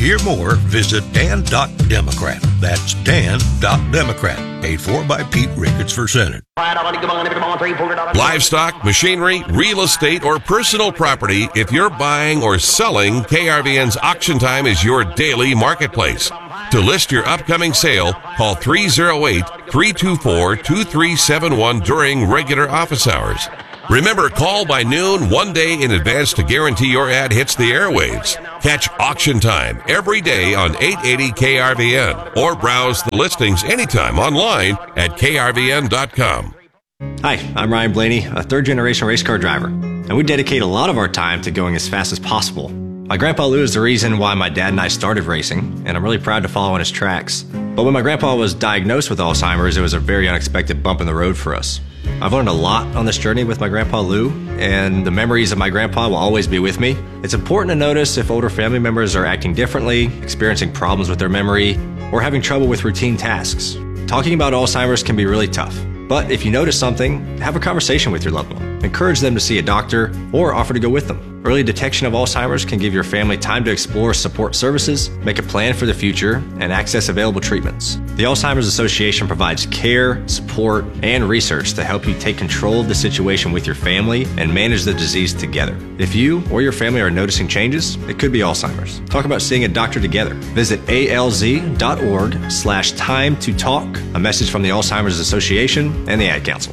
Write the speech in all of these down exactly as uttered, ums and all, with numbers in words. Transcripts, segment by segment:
hear more, visit dan dot democrat. That's dan dot democrat. Paid for by Pete Ricketts for Senate. Livestock, machinery, real estate, or personal property, if you're buying or selling, K R V N's Auction Time is your daily marketplace. To list your upcoming sale, call three oh eight, three two four, two three seven one during regular office hours. Remember, call by noon one day in advance to guarantee your ad hits the airwaves. Catch Auction Time every day on eight eighty K R V N or browse the listings anytime online at K R V N dot com. Hi, I'm Ryan Blaney, a third-generation race car driver, and we dedicate a lot of our time to going as fast as possible. My grandpa Lou is the reason why my dad and I started racing, and I'm really proud to follow in his tracks. But when my grandpa was diagnosed with Alzheimer's, it was a very unexpected bump in the road for us. I've learned a lot on this journey with my grandpa Lou, and the memories of my grandpa will always be with me. It's important to notice if older family members are acting differently, experiencing problems with their memory, or having trouble with routine tasks. Talking about Alzheimer's can be really tough. But if you notice something, have a conversation with your loved one. Encourage them to see a doctor or offer to go with them. Early detection of Alzheimer's can give your family time to explore support services, make a plan for the future, and access available treatments. The Alzheimer's Association provides care, support, and research to help you take control of the situation with your family and manage the disease together. If you or your family are noticing changes, it could be Alzheimer's. Talk about seeing a doctor together. Visit A L Z dot org slash time to talk. A message from the Alzheimer's Association and the Ad Council.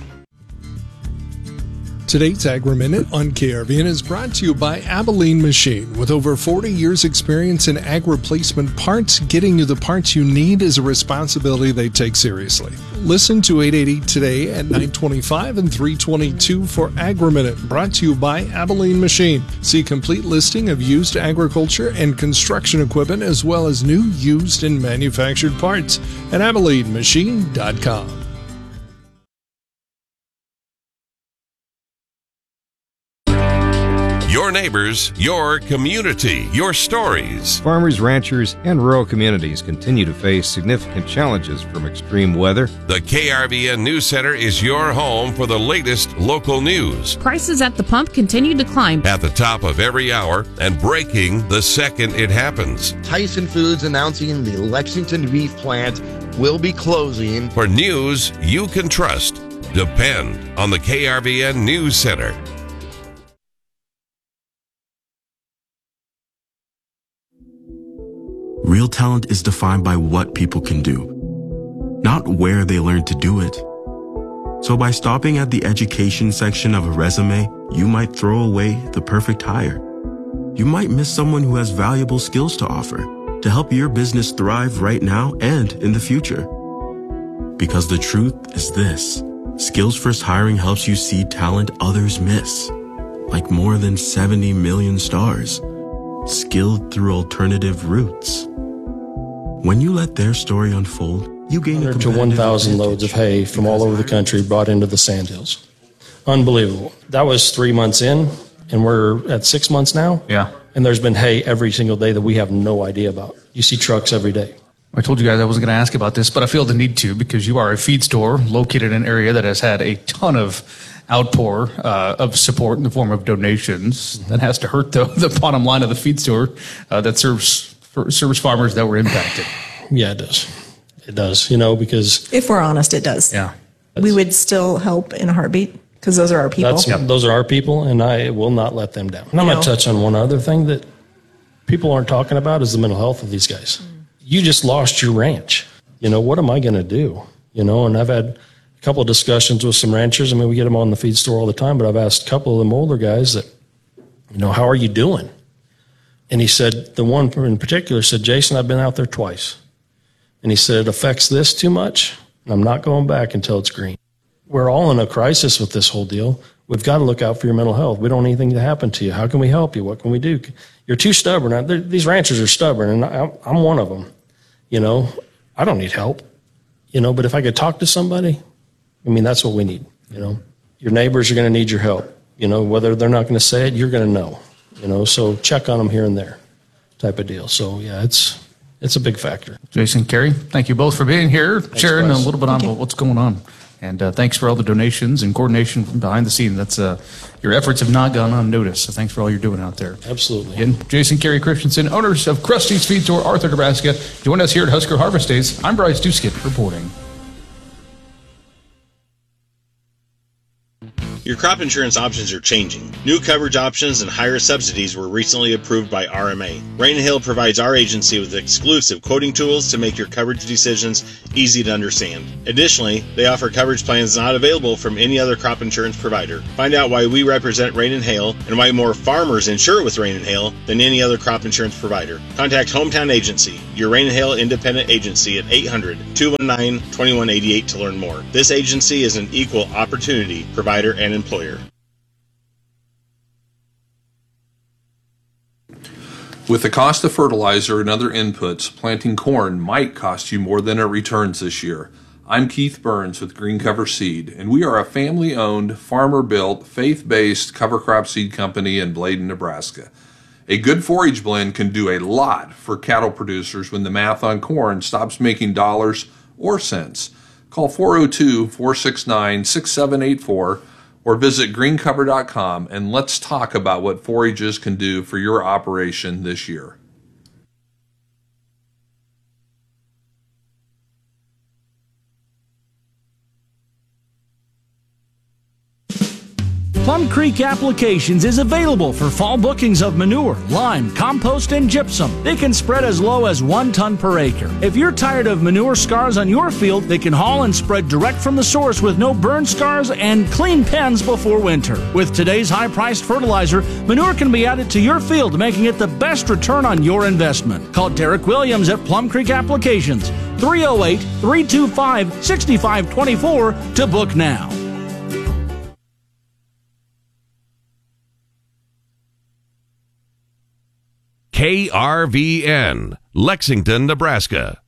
Today's Agri-Minute on K R V N is brought to you by Abilene Machine. With over forty years experience in ag replacement parts, getting you the parts you need is a responsibility they take seriously. Listen to eight eighty today at nine twenty-five and three twenty-two for Agri-Minute, brought to you by Abilene Machine. See complete listing of used agriculture and construction equipment as well as new, used, and manufactured parts at abilene machine dot com. Your neighbors, your community, your stories. Farmers, ranchers, and rural communities continue to face significant challenges from extreme weather. The K R V N News Center is your home for the latest local news. Prices at the pump continue to climb. At the top of every hour and breaking the second it happens. Tyson Foods announcing the Lexington beef plant will be closing. For news you can trust, depend on the K R V N News Center. Real talent is defined by what people can do, not where they learn to do it. So by stopping at the education section of a resume, you might throw away the perfect hire. You might miss someone who has valuable skills to offer to help your business thrive right now and in the future. Because the truth is this: Skills First Hiring helps you see talent others miss, like more than seventy million stars, skilled through alternative routes. When you let their story unfold, you gain a to one thousand loads of hay from all over the country brought into the Sandhills. Unbelievable. That was three months in, and we're at six months now. Yeah. And there's been hay every single day that we have no idea about. You see trucks every day. I told you guys I wasn't going to ask about this, but I feel the need to because you are a feed store located in an area that has had a ton of outpour uh, of support in the form of donations. That has to hurt the, the bottom line of the feed store uh, that serves for, serves farmers that were impacted. Yeah, it does. It does, you know, because... If we're honest, it does. Yeah. We would still help in a heartbeat because those are our people. That's, yep. Those are our people, and I will not let them down. And I'm going to touch on one other thing that people aren't talking about is the mental health of these guys. Mm. You just lost your ranch. You know, what am I going to do? You know, and I've had a couple of discussions with some ranchers. I mean, we get them on the feed store all the time, but I've asked a couple of them older guys that, you know, how are you doing? And he said, the one in particular said, Jason, I've been out there twice. And he said, it affects this too much, and I'm not going back until it's green. We're all in a crisis with this whole deal. We've got to look out for your mental health. We don't want anything to happen to you. How can we help you? What can we do? You're too stubborn. These ranchers are stubborn, and I'm one of them. You know, I don't need help, you know, but if I could talk to somebody, I mean, that's what we need, you know. Your neighbors are going to need your help, you know, whether they're not going to say it, you're going to know, you know, so check on them here and there type of deal. So, yeah, it's it's a big factor. Jason, Carrie, thank you both for being here, Thanks, sharing guys. a little bit on what's going on. And uh, thanks for all the donations and coordination from behind the scenes. That's uh, your efforts have not gone unnoticed. So thanks for all you're doing out there. Absolutely. Again, Jason Carey Christensen, owners of Krusty's Feed Store, Arthur, Nebraska. Join us here at Husker Harvest Days. I'm Bryce Duskett reporting. Your crop insurance options are changing. New coverage options and higher subsidies were recently approved by R M A. Rain and Hail provides our agency with exclusive quoting tools to make your coverage decisions easy to understand. Additionally, they offer coverage plans not available from any other crop insurance provider. Find out why we represent Rain and Hail and why more farmers insure with Rain and Hail than any other crop insurance provider. Contact Hometown Agency, your Rain and Hail independent agency at eight hundred, two one nine, two one eight eight to learn more. This agency is an equal opportunity provider and employer. With the cost of fertilizer and other inputs, planting corn might cost you more than it returns this year. I'm Keith Burns with Green Cover Seed, and we are a family-owned, farmer-built, faith-based cover crop seed company in Bladen, Nebraska. A good forage blend can do a lot for cattle producers when the math on corn stops making dollars or cents. Call four oh two, four six nine, six seven eight four or visit green cover dot com and let's talk about what forages can do for your operation this year. Plum Creek Applications is available for fall bookings of manure, lime, compost, and gypsum. They can spread as low as one ton per acre. If you're tired of manure scars on your field, they can haul and spread direct from the source with no burn scars and clean pens before winter. With today's high-priced fertilizer, manure can be added to your field, making it the best return on your investment. Call Derek Williams at Plum Creek Applications, three oh eight, three two five, six five two four to book now. K R V N, Lexington, Nebraska.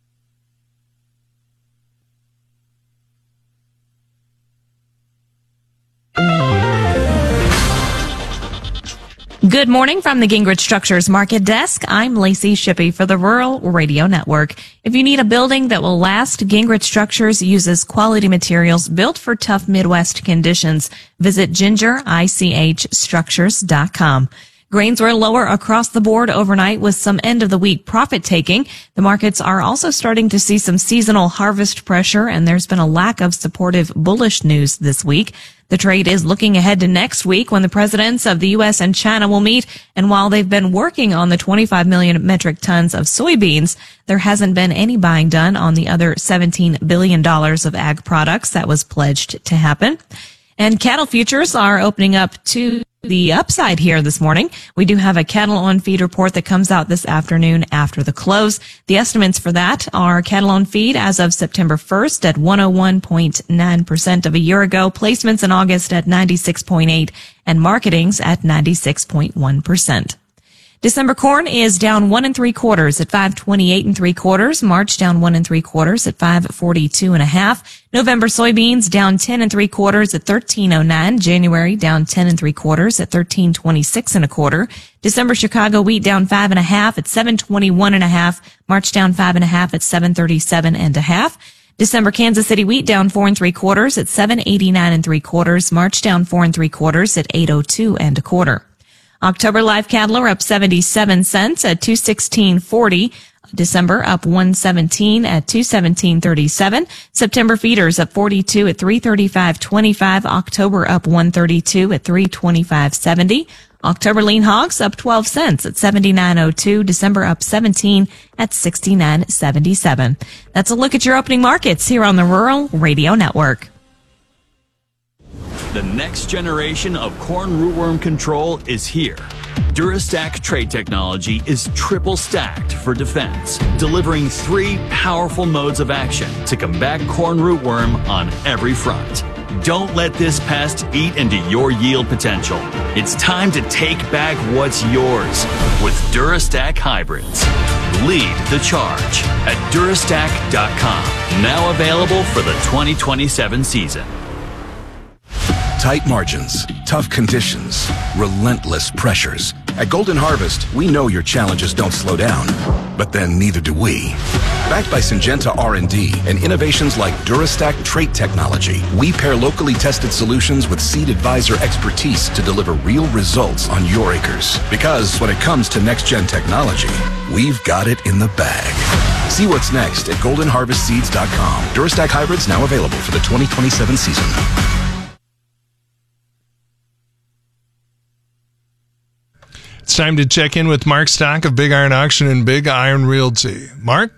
Good morning from the Gingrich Structures Market Desk. I'm Lacey Shippey for the Rural Radio Network. If you need a building that will last, Gingrich Structures uses quality materials built for tough Midwest conditions. Visit ginger ich structures dot com. Grains were lower across the board overnight with some end-of-the-week profit-taking. The markets are also starting to see some seasonal harvest pressure, and there's been a lack of supportive bullish news this week. The trade is looking ahead to next week when the presidents of the U S and China will meet, and while they've been working on the twenty-five million metric tons of soybeans, there hasn't been any buying done on the other seventeen billion dollars of ag products that was pledged to happen. And cattle futures are opening up to the upside here this morning. We do have a cattle on feed report that comes out this afternoon after the close. The estimates for that are cattle on feed as of September first at one oh one point nine percent of a year ago, placements in August at ninety-six point eight, and marketings at ninety-six point one percent. December corn is down one and three quarters at five twenty-eight and three quarters. March down one and three quarters at five forty-two and a half. November soybeans down ten and three quarters at thirteen oh nine. January down ten and three quarters at thirteen twenty-six and a quarter. December Chicago wheat down five and a half at seven twenty-one and a half. March down five and a half at seven thirty-seven and a half. December Kansas City wheat down four and three quarters at seven eighty-nine and three quarters. March down four and three quarters at eight oh two and a quarter. October live cattle are up seventy-seven cents at two sixteen forty. December up one seventeen at two seventeen thirty-seven. September feeders up forty-two at three thirty-five twenty-five. October up one thirty-two at three twenty-five seventy. October lean hogs up twelve cents at seventy-nine oh two. December up seventeen at sixty-nine seventy-seven. That's a look at your opening markets here on the Rural Radio Network. The next generation of corn rootworm control is here. Durastack trait technology is triple stacked for defense, delivering three powerful modes of action to combat corn rootworm on every front. Don't let this pest eat into your yield potential. It's time to take back what's yours with Durastack hybrids. Lead the charge at durastack dot com. Now available for the twenty twenty-seven season. Tight margins, tough conditions, relentless pressures. At Golden Harvest, we know your challenges don't slow down, but then neither do we. Backed by Syngenta R and D and innovations like Durastack trait technology, we pair locally tested solutions with Seed Advisor expertise to deliver real results on your acres. Because when it comes to next-gen technology, we've got it in the bag. See what's next at golden harvest seeds dot com. Durastack hybrids now available for the twenty twenty-seven season. It's time to check in with Mark Stock of Big Iron Auction and Big Iron Realty. Mark?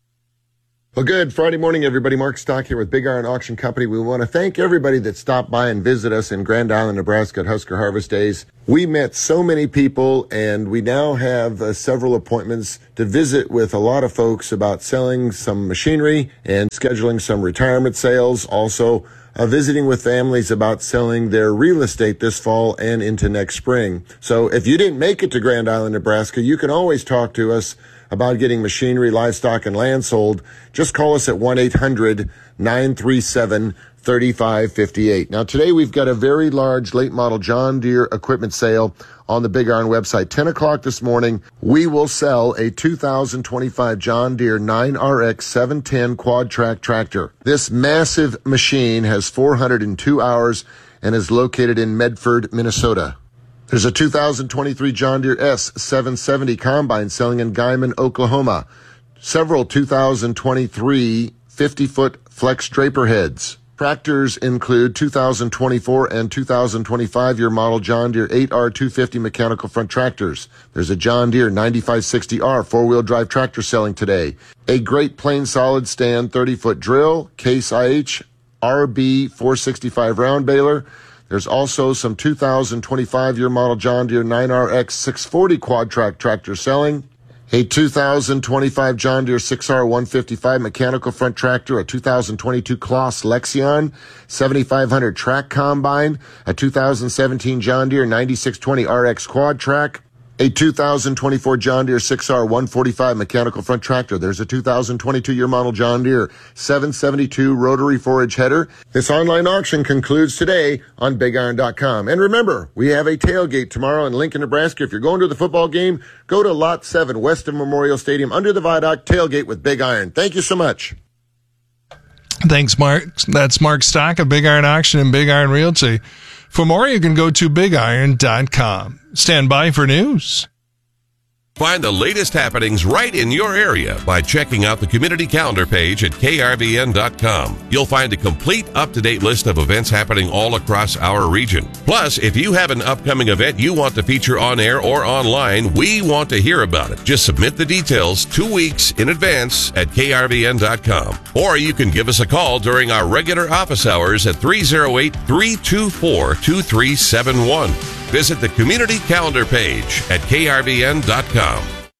Well, good Friday morning, everybody. Mark Stock here with Big Iron Auction Company. We want to thank everybody that stopped by and visited us in Grand Island, Nebraska at Husker Harvest Days. We met so many people, and we now have uh, several appointments to visit with a lot of folks about selling some machinery and scheduling some retirement sales. Also, Uh, visiting with families about selling their real estate this fall and into next spring. So if you didn't make it to Grand Island, Nebraska, you can always talk to us about getting machinery, livestock, and land sold. Just call us at one eight hundred nine three seven three five five eight. Now, today we've got a very large late model John Deere equipment sale on the Big Iron website. ten o'clock this morning, we will sell a two thousand twenty-five John Deere nine R X seven ten quad track tractor. This massive machine has four hundred two hours and is located in Medford, Minnesota. There's a two thousand twenty-three John Deere S seven seventy combine selling in Guyman, Oklahoma. Several two thousand twenty-three fifty-foot flex draper heads. Tractors include two thousand twenty-four and two thousand twenty-five year model John Deere eight R two fifty mechanical front tractors. There's a John Deere ninety-five sixty R four-wheel drive tractor selling today. A Great Plains solid stand thirty-foot drill, Case I H R B four sixty-five round baler. There's also some two thousand twenty-five year model John Deere nine R X six forty quad track tractor selling. A two thousand twenty-five John Deere six R one fifty-five mechanical front tractor, a two thousand twenty-two Kloss Lexion seventy-five hundred track combine, a two thousand seventeen John Deere ninety-six twenty R X quad track, a two thousand twenty-four John Deere six R one forty-five mechanical front tractor. There's a two thousand twenty-two year model John Deere seven seventy-two rotary forage header. This online auction concludes today on big iron dot com. And remember, we have a tailgate tomorrow in Lincoln, Nebraska. If you're going to the football game, go to Lot seven west of Memorial Stadium under the viaduct. Tailgate with Big Iron. Thank you so much. Thanks, Mark. That's Mark Stock of Big Iron Auction and Big Iron Realty. For more, you can go to big iron dot com. Stand by for news. Find the latest happenings right in your area by checking out the community calendar page at K R V N dot com. You'll find a complete up-to-date list of events happening all across our region. Plus, if you have an upcoming event you want to feature on air or online, we want to hear about it. Just submit the details two weeks in advance at K R V N dot com. Or you can give us a call during our regular office hours at three oh eight, three two four, two three seven one. Visit the community calendar page at K R V N dot com.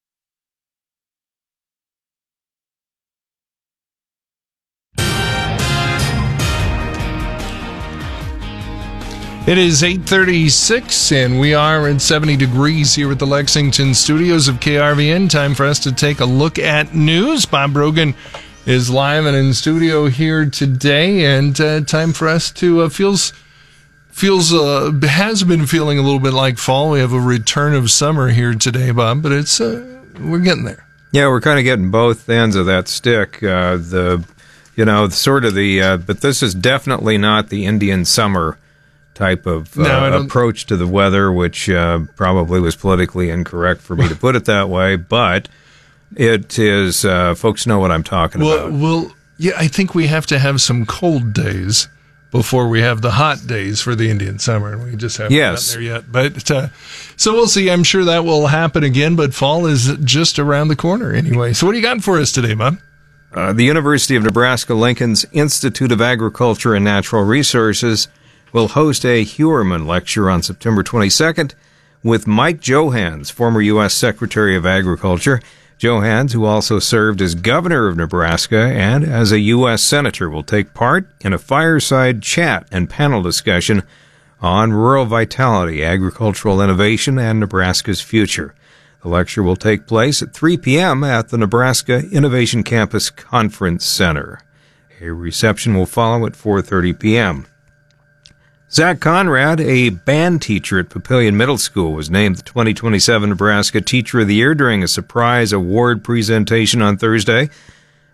It is eight thirty-six, and we are at seventy degrees here at the Lexington studios of K R V N. Time for us to take a look at news. Bob Brogan is live and in studio here today, and uh, time for us to uh, feels feels uh, has been feeling a little bit like fall. We have a return of summer here today, Bob, but it's uh, we're getting there. Yeah, we're kind of getting both ends of that stick. Uh, the you know sort of the uh, but this is definitely not the Indian summer type of uh, no, approach to the weather, which uh, probably was politically incorrect for me to put it that way, but it is, uh, folks know what I'm talking well, about. Well, yeah, I think we have to have some cold days before we have the hot days for the Indian summer, and we just haven't yes. gotten there yet. But uh, so we'll see. I'm sure that will happen again, but fall is just around the corner anyway. So what do you got for us today, Bob? Uh, the University of Nebraska-Lincoln's Institute of Agriculture and Natural Resources will host a Heuermann lecture on September twenty-second with Mike Johanns, former U S Secretary of Agriculture. Johanns, who also served as governor of Nebraska and as a U S Senator, will take part in a fireside chat and panel discussion on rural vitality, agricultural innovation, and Nebraska's future. The lecture will take place at three p.m. at the Nebraska Innovation Campus Conference Center. A reception will follow at four thirty p.m. Zach Conrad, a band teacher at Papillion Middle School, was named the twenty twenty-seven Nebraska Teacher of the Year during a surprise award presentation on Thursday.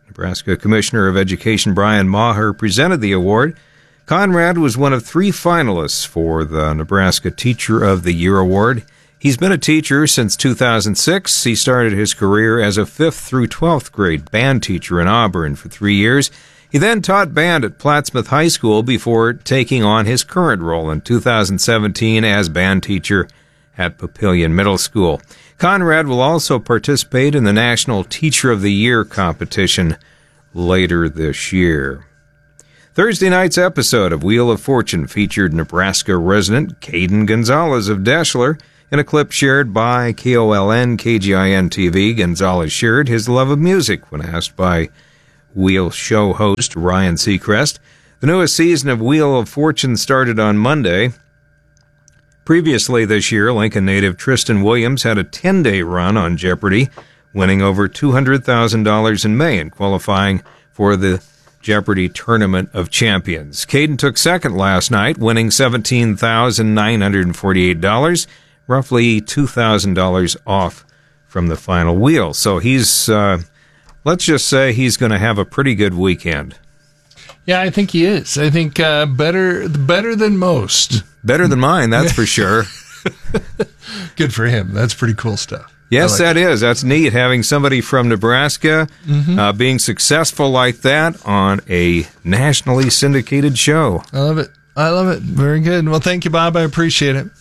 Nebraska Commissioner of Education Brian Maher presented the award. Conrad was one of three finalists for the Nebraska Teacher of the Year award. He's been a teacher since two thousand six. He started his career as a fifth through twelfth grade band teacher in Auburn for three years. He then taught band at Plattsmouth High School before taking on his current role in two thousand seventeen as band teacher at Papillion Middle School. Conrad will also participate in the National Teacher of the Year competition later this year. Thursday night's episode of Wheel of Fortune featured Nebraska resident Caden Gonzalez of Deschler. In a clip shared by K O L N K G I N T V, Gonzalez shared his love of music when asked by Wheel show host Ryan Seacrest. The newest season of Wheel of Fortune started on Monday. Previously this year, Lincoln native Tristan Williams had a ten-day run on Jeopardy, winning over two hundred thousand dollars in May and qualifying for the Jeopardy Tournament of Champions. Caden took second last night, winning seventeen thousand nine hundred forty-eight dollars, roughly two thousand dollars off from the final wheel. So he's, uh, let's just say he's going to have a pretty good weekend. Yeah, I think he is. I think uh, better better than most. Better than mine, that's for sure. Good for him. That's pretty cool stuff. Yes, like that it. is. That's neat, having somebody from Nebraska Mhm. uh, being successful like that on a nationally syndicated show. I love it. I love it. Very good. Well, thank you, Bob. I appreciate it.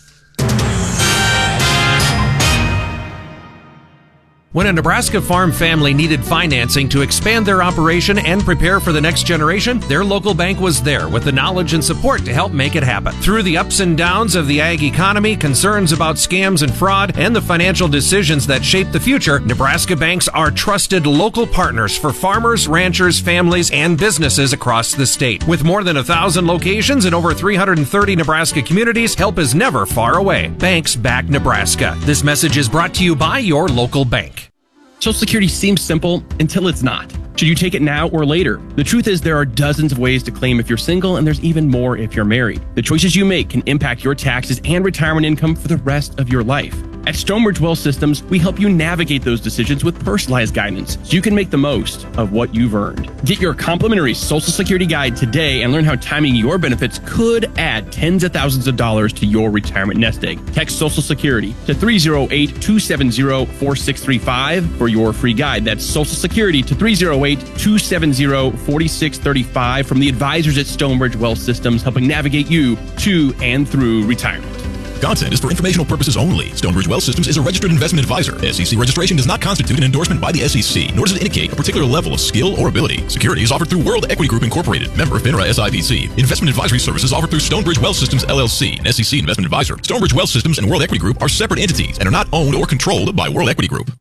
When a Nebraska farm family needed financing to expand their operation and prepare for the next generation, their local bank was there with the knowledge and support to help make it happen. Through the ups and downs of the ag economy, concerns about scams and fraud, and the financial decisions that shape the future, Nebraska banks are trusted local partners for farmers, ranchers, families, and businesses across the state. With more than a thousand locations in over three hundred thirty Nebraska communities, help is never far away. Banks back Nebraska. This message is brought to you by your local bank. Social Security seems simple until it's not. Should you take it now or later? The truth is there are dozens of ways to claim if you're single, and there's even more if you're married. The choices you make can impact your taxes and retirement income for the rest of your life. At Stonebridge Wealth Systems, we help you navigate those decisions with personalized guidance so you can make the most of what you've earned. Get your complimentary Social Security guide today and learn how timing your benefits could add tens of thousands of dollars to your retirement nest egg. Text Social Security to three oh eight, two seven oh, four six three five for your free guide. That's Social Security to three oh eight, two seven oh, four six three five from the advisors at Stonebridge Wealth Systems, helping navigate you to and through retirement. Content is for informational purposes only. Stonebridge Wealth Systems is a registered investment advisor. S E C registration does not constitute an endorsement by the S E C, nor does it indicate a particular level of skill or ability. Securities offered through World Equity Group Incorporated, member of FINRA S I P C. Investment advisory services offered through Stonebridge Wealth Systems L L C, an S E C investment advisor. Stonebridge Wealth Systems and World Equity Group are separate entities and are not owned or controlled by World Equity Group.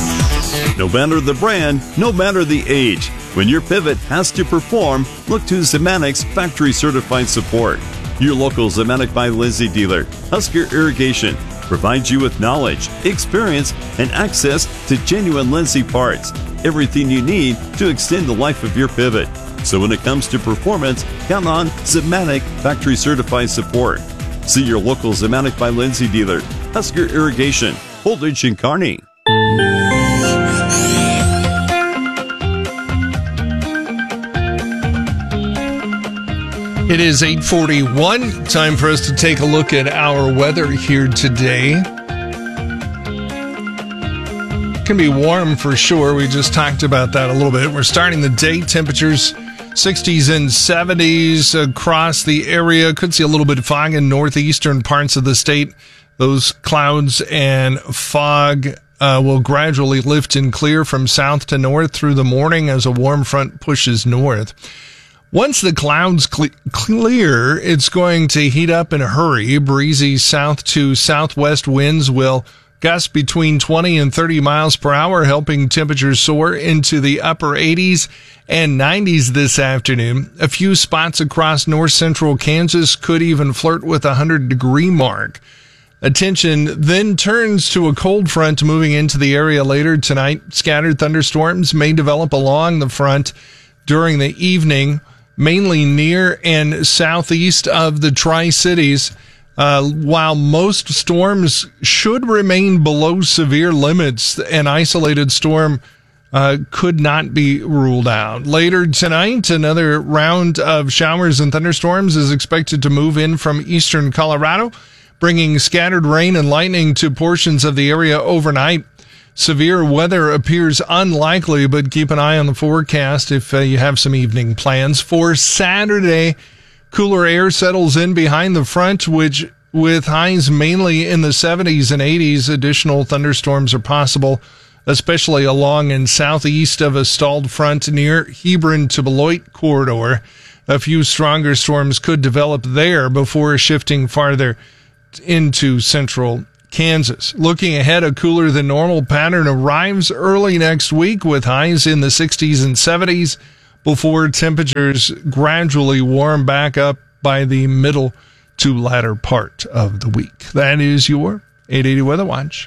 No matter the brand, no matter the age, when your pivot has to perform, look to Zemanic's factory certified support. Your local Zematic by Lindsay dealer, Husker Irrigation, provides you with knowledge, experience, and access to genuine Lindsay parts. Everything you need to extend the life of your pivot. So when it comes to performance, count on Zematic factory certified support. See your local Zematic by Lindsay dealer, Husker Irrigation, Holdridge and Kearney. It is eight forty-one. Time for us to take a look at our weather here today. It can be warm for sure. We just talked about that a little bit. We're starting the day. Temperatures sixties and seventies across the area. Could see a little bit of fog in northeastern parts of the state. Those clouds and fog uh, will gradually lift and clear from south to north through the morning as a warm front pushes north. Once the clouds cle- clear, it's going to heat up in a hurry. Breezy south to southwest winds will gust between twenty and thirty miles per hour, helping temperatures soar into the upper eighties and nineties this afternoon. A few spots across north central Kansas could even flirt with a one hundred degree mark. Attention then turns to a cold front moving into the area later tonight. Scattered thunderstorms may develop along the front during the evening, mainly near and southeast of the Tri-Cities. Uh, while most storms should remain below severe limits, an isolated storm uh, could not be ruled out. Later tonight, another round of showers and thunderstorms is expected to move in from eastern Colorado, bringing scattered rain and lightning to portions of the area overnight. Severe weather appears unlikely, but keep an eye on the forecast if uh, you have some evening plans. For Saturday, cooler air settles in behind the front, which with highs mainly in the seventies and eighties. Additional thunderstorms are possible, especially along and southeast of a stalled front near Hebron to Beloit corridor. A few stronger storms could develop there before shifting farther into central Kansas. Looking ahead, a cooler than normal pattern arrives early next week with highs in the sixties and seventies before temperatures gradually warm back up by the middle to latter part of the week. That is your eight eighty Weather Watch.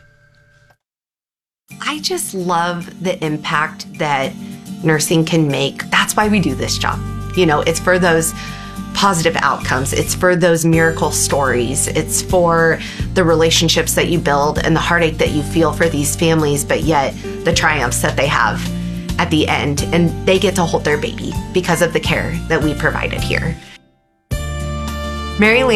I just love the impact that nursing can make. That's why we do this job. You know, it's for those positive outcomes. It's for those miracle stories. It's for the relationships that you build and the heartache that you feel for these families, but yet the triumphs that they have at the end. And they get to hold their baby because of the care that we provided here. Mary Lou